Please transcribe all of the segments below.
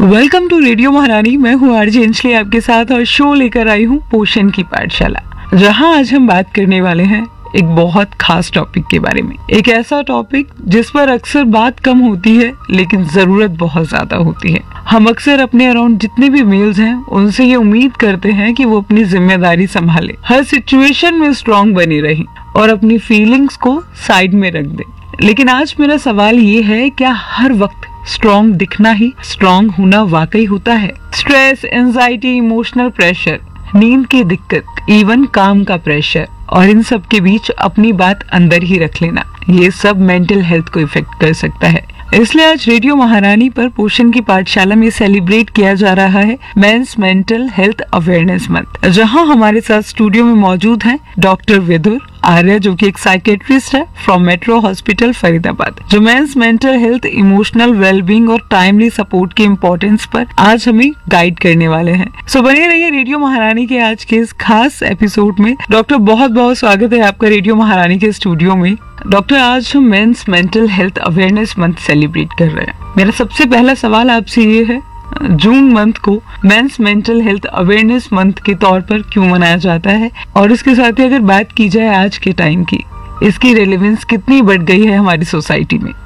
Welcome to radio महारानी। मैं हूँ आरजे अंजलि आपके साथ और शो लेकर आई हूँ पोषण की पाठशाला, जहाँ आज हम बात करने वाले हैं एक बहुत खास टॉपिक के बारे में। एक ऐसा टॉपिक जिस पर अक्सर बात कम होती है लेकिन जरूरत बहुत ज्यादा होती है। हम अक्सर अपने अराउंड जितने भी मेल्स हैं उनसे ये उम्मीद करते हैं कि वो अपनी जिम्मेदारी संभाले, हर सिचुएशन में स्ट्रांग बनी रहे और अपनी फीलिंग्स को साइड में रख दे। लेकिन आज मेरा सवाल ये है, क्या हर वक्त स्ट्रॉन्ग दिखना ही स्ट्रॉन्ग होना वाकई होता है? स्ट्रेस, एंजाइटी, इमोशनल प्रेशर, नींद की दिक्कत, इवन काम का प्रेशर और इन सब के बीच अपनी बात अंदर ही रख लेना, ये सब मेंटल हेल्थ को इफेक्ट कर सकता है। इसलिए आज रेडियो महारानी पर पोषण की पाठशाला में सेलिब्रेट किया जा रहा है mains mental health awareness month, जहां हमारे साथ स्टूडियो में मौजूद हैं डॉक्टर विदुर आर्य, जो कि एक साइकेट्रिस्ट है फ्रॉम मेट्रो हॉस्पिटल फरीदाबाद, जो mains mental health, emotional wellbeing और टाइमली सपोर्ट के इम्पोर्टेंस पर आज हमें गाइड करने वाले हैं। सो बने रहिए रेडियो महारानी के आज के इस खास एपिसोड में। डॉक्टर, बहुत बहुत स्वागत है आपका रेडियो महारानी के स्टूडियो में। डॉक्टर, आज हम mains mental health awareness month celebrate कर रहे हैं। मेरा सबसे पहला सवाल आपसे ये है, जून मंथ को mains mental health awareness month के तौर पर क्यों मनाया जाता है, और इसके साथ ही अगर बात की जाए आज के टाइम की, इसकी रेलेवेंस कितनी बढ़ गई है हमारी सोसाइटी में?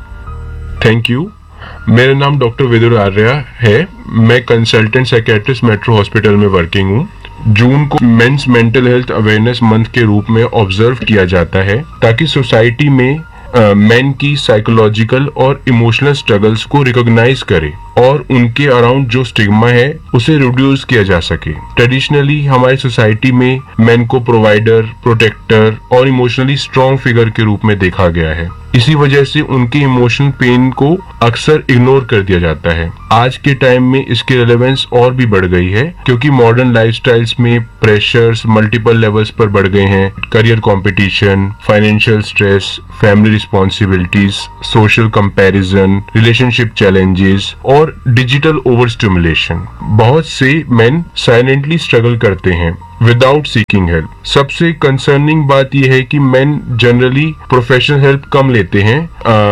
Thank you. मेरा नाम डॉक्टर विदुर आर्य है। मैं कंसल्टेंट साइकेट्रिस्ट मेट्रो हॉस्पिटल में वर्किंग हूँ। जून को mains mental health awareness month के रूप में ऑब्जर्व किया जाता है ताकि सोसाइटी में मेन की साइकोलॉजिकल और इमोशनल स्ट्रगल्स को रिकॉग्नाइज करे और उनके अराउंड जो स्टिग्मा है उसे रिड्यूस किया जा सके। ट्रेडिशनली हमारी सोसाइटी में मेन को प्रोवाइडर, प्रोटेक्टर और इमोशनली स्ट्रॉन्ग फिगर के रूप में देखा गया है। इसी वजह से उनके इमोशनल पेन को अक्सर इग्नोर कर दिया जाता है। आज के टाइम में इसकी रेलेवेंस और भी बढ़ गई है क्योंकि मॉडर्न लाइफस्टाइल्स में प्रेशर्स मल्टीपल लेवल्स पर बढ़ गए हैं। Career competition, financial stress, family responsibilities, social comparison, relationship challenges और डिजिटल ओवर स्टिमुलेशन। बहुत से मेन साइलेंटली स्ट्रगल करते हैं विदाउट सीकिंग हेल्प। सबसे कंसर्निंग बात यह है कि मेन जनरली प्रोफेशनल हेल्प कम लेते हैं,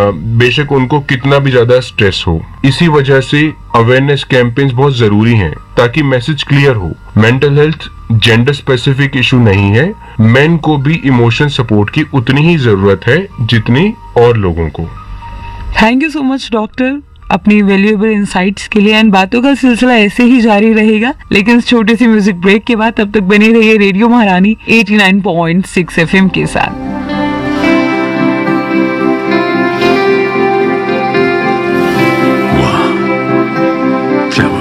बेशक उनको कितना भी ज्यादा स्ट्रेस हो। इसी वजह से अवेयरनेस कैंपेन्स बहुत जरूरी हैं ताकि मैसेज क्लियर हो। Mental health gender specific issue नहीं है। मेन को भी इमोशनल सपोर्ट की उतनी ही जरूरत है जितनी और लोगों को। Thank you so much doctor अपनी वैल्यूएबल इंसाइट्स के लिए। एंड बातों का सिलसिला ऐसे ही जारी रहेगा, लेकिन इस छोटे से म्यूजिक ब्रेक के बाद तब तक बने रहिए रेडियो महारानी 89.6 FM के साथ।